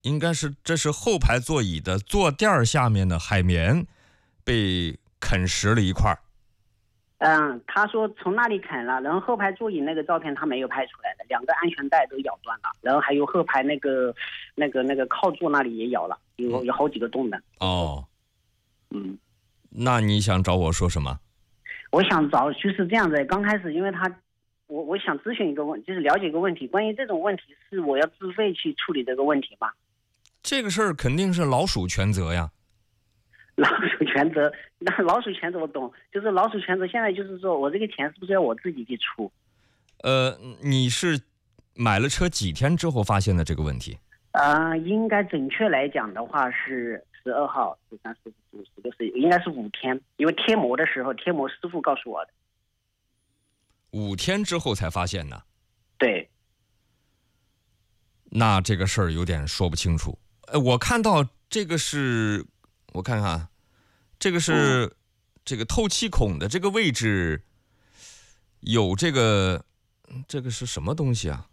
应该是这是后排座椅的坐垫下面的海绵被啃食了一块。 他说从那里啃了，然后后排座椅那个照片他没有拍出来的，两个安全带都咬断了，然后还有后排那个靠座那里也咬了，有好几个洞的。 哦， 那你想找我说什么？ 我想找就是这样子，刚开始因为我想咨询一个就是了解一个问题，关于这种问题是我要自费去处理这个问题吗？ 这个事儿肯定是老鼠全责呀。 老鼠全责，那老鼠全责我懂，就是老鼠全责。现在就是说我这个钱是不是要我自己去出？ 你是买了车几天之后发现的这个问题？ 应该准确来讲的话是12号、13、14、15、16、应该是5天，因为贴膜的时候，贴膜师傅告诉我的。 5天之后才发现呢？ 对。 那这个事儿有点说不清楚。我看到这个是，我看看，这个是这个透气孔的这个位置有这个是什么东西啊？